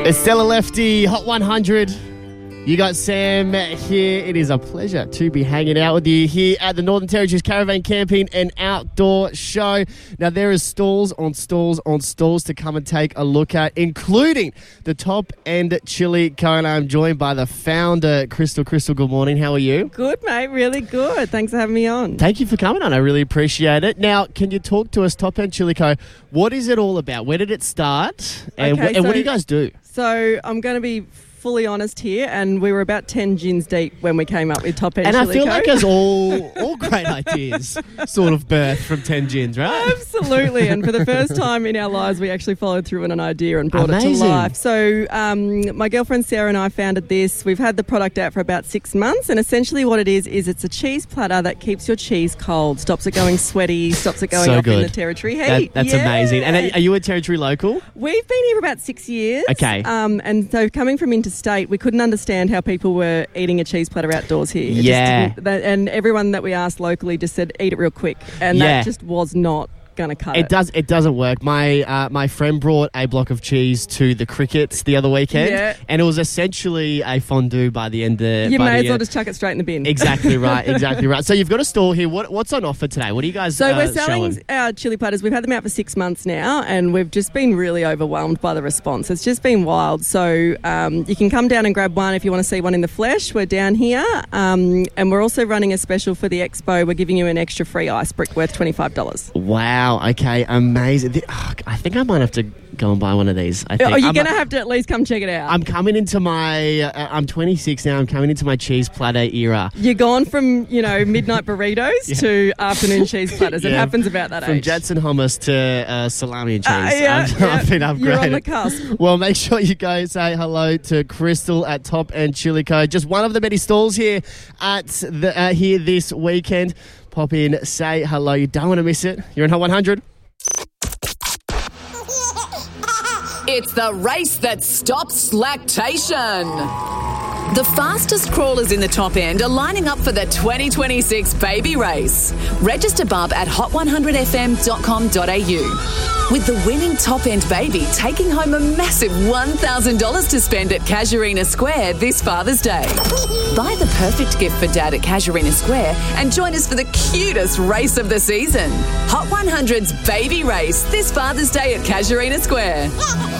It's Stella Lefty, Hot 100. You got Sam here. It is a pleasure to be hanging out with you here at the Northern Territories Caravan Camping and Outdoor Show. Now, there is stalls on stalls on stalls to come and take a look at, including the Top End Chili Cone. I'm joined by the founder, Crystal. Crystal, good morning. How are you? Good, mate. Really good. Thanks for having me on. Thank you for coming on. I really appreciate it. Now, can you talk to us, Top End Chili Cone? What is it all about? Where did it start? And what do you guys do? So I'm going to be fully honest here, and we were about 10 gins deep when we came up with Top End Chili And I feel Co. like there's all great ideas sort of birth from 10 gins, right? Absolutely. And for the first time in our lives, we actually followed through on an idea and brought it to life. So my girlfriend Sarah and I founded this. We've had the product out for about 6 months, and essentially what it is it's a cheese platter that keeps your cheese cold, stops it going sweaty, stops it going up in the territory heat. That's amazing. And are you a territory local? We've been here for about 6 years. Okay. And so coming from interstate, we couldn't understand how people were eating a cheese platter outdoors here. And everyone that we asked locally just said, eat it real quick. And that just was not going to cut it. It doesn't work. My friend brought a block of cheese to the crickets the other weekend, and it was essentially a fondue by the end of You may as well just chuck it straight in the bin. Exactly right. So you've got a stall here. What's on offer today? What are you guys So we're selling showing? our chili platters. We've had them out for 6 months now, and we've just been really overwhelmed by the response. It's just been wild. So you can come down and grab one if you want to see one in the flesh. We're down here, and we're also running a special for the expo. We're giving you an extra free ice brick worth $25. Wow. Okay, amazing. I think I might have to go and buy one of these. I think. You're going to have to at least come check it out. I'm coming into my... I'm 26 now. I'm coming into my cheese platter era. You're gone from, midnight burritos to afternoon cheese platters. It happens about that from age. From Jets and hummus to salami and cheese. I've been upgraded. You're on the cusp. Well, make sure you go say hello to Crystal at Top End Chili Co. Just one of the many stalls here at here this weekend. Pop in, say hello. You don't want to miss it. You're in Hot 100. It's the race that stops lactation. The fastest crawlers in the Top End are lining up for the 2026 baby race. Register bub at hot100fm.com.au. With the winning Top End baby taking home a massive $1,000 to spend at Casuarina Square this Father's Day. Buy the perfect gift for Dad at Casuarina Square and join us for the cutest race of the season. Hot 100's baby race this Father's Day at Casuarina Square.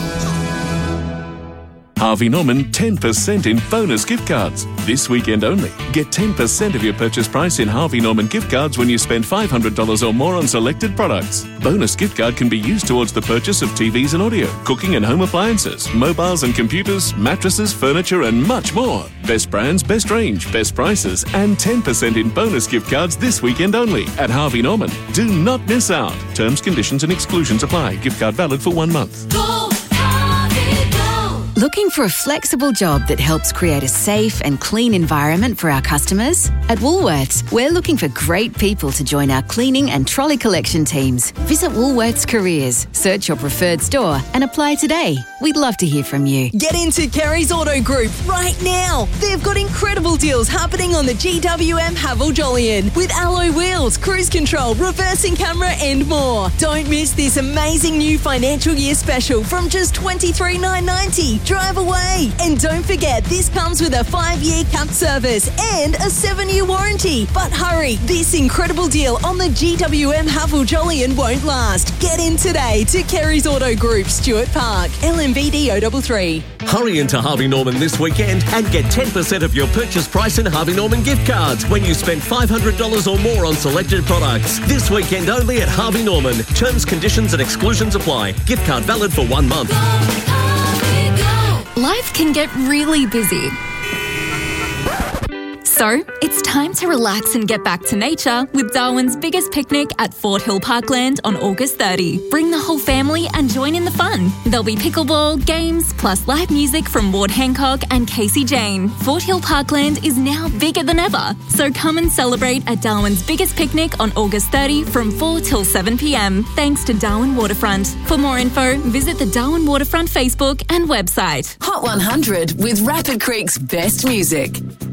Harvey Norman 10% in bonus gift cards. This weekend only. Get 10% of your purchase price in Harvey Norman gift cards when you spend $500 or more on selected products. Bonus gift card can be used towards the purchase of TVs and audio, cooking and home appliances, mobiles and computers, mattresses, furniture and much more. Best brands, best range, best prices and 10% in bonus gift cards this weekend only at Harvey Norman. Do not miss out. Terms, conditions and exclusions apply. Gift card valid for 1 month. Looking for a flexible job that helps create a safe and clean environment for our customers? At Woolworths, we're looking for great people to join our cleaning and trolley collection teams. Visit Woolworths Careers, search your preferred store and apply today. We'd love to hear from you. Get into Kerry's Auto Group right now. They've got incredible deals happening on the GWM Haval Jolyon with alloy wheels, cruise control, reversing camera and more. Don't miss this amazing new financial year special from just $23,990. Drive away. And don't forget, this comes with a 5-year capped service and a 7-year warranty. But hurry, this incredible deal on the GWM Haval Jolyon won't last. Get in today to Kerry's Auto Group, Stuart Park, LMVD 033. Hurry into Harvey Norman this weekend and get 10% of your purchase price in Harvey Norman gift cards when you spend $500 or more on selected products. This weekend only at Harvey Norman. Terms, conditions and exclusions apply. Gift card valid for 1 month. Life can get really busy. So, it's time to relax and get back to nature with Darwin's biggest picnic at Fort Hill Parkland on August 30. Bring the whole family and join in the fun. There'll be pickleball, games, plus live music from Ward Hancock and Casey Jane. Fort Hill Parkland is now bigger than ever, so come and celebrate at Darwin's biggest picnic on August 30 from 4 till 7 p.m. thanks to Darwin Waterfront. For more info, visit the Darwin Waterfront Facebook and website. Hot 100 with Rapid Creek's best music.